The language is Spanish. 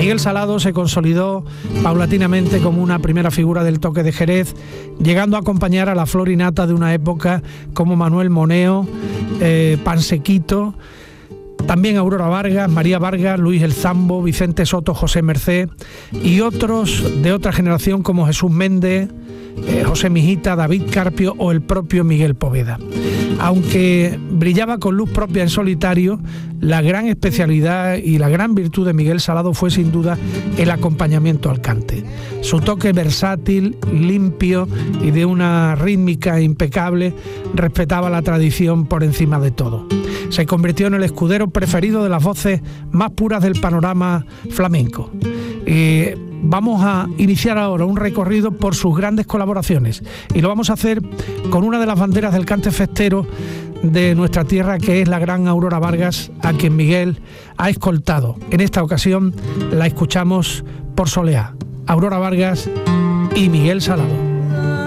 Miguel Salado se consolidó paulatinamente como una primera figura del toque de Jerez, llegando a acompañar a la flor y nata de una época como Manuel Moneo, Pansequito, también Aurora Vargas, María Vargas, Luis El Zambo, Vicente Soto, José Merced y otros de otra generación como Jesús Méndez, José Mijita, David Carpio o el propio Miguel Poveda. Aunque brillaba con luz propia en solitario, la gran especialidad y la gran virtud de Miguel Salado fue sin duda el acompañamiento al cante. Su toque versátil, limpio y de una rítmica impecable respetaba la tradición por encima de todo. Se convirtió en el escudero preferido de las voces más puras del panorama flamenco. Vamos a iniciar ahora un recorrido por sus grandes colaboraciones y lo vamos a hacer con una de las banderas del cante festero de nuestra tierra, que es la gran Aurora Vargas, a quien Miguel ha escoltado. En esta ocasión la escuchamos por Soleá, Aurora Vargas y Miguel Salado.